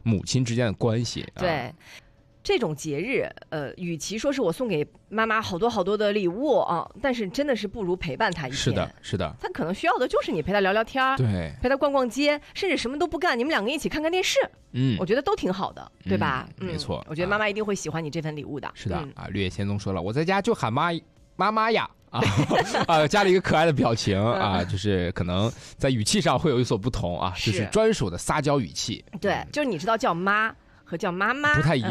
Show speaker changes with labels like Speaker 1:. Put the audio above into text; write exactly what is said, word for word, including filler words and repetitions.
Speaker 1: 母亲之间的关系。
Speaker 2: 对。啊，这种节日，呃，与其说是我送给妈妈好多好多的礼物啊，但是真的是不如陪伴她一天。
Speaker 1: 是的，是的，
Speaker 2: 她可能需要的就是你陪她聊聊天，
Speaker 1: 对，
Speaker 2: 陪她逛逛街，甚至什么都不干，你们两个一起看看电视，
Speaker 1: 嗯，
Speaker 2: 我觉得都挺好的，对吧？
Speaker 1: 嗯、没错，
Speaker 2: 我觉得妈妈一定会喜欢你这份礼物的。
Speaker 1: 是的、
Speaker 2: 嗯、
Speaker 1: 啊，绿野仙踪说了，我在家就喊妈妈妈呀。啊啊，加了一个可爱的表情啊，就是可能在语气上会有一所不同啊，就是专属的撒娇语气。
Speaker 2: 对，就是你知道叫妈和叫妈妈
Speaker 1: 不太一样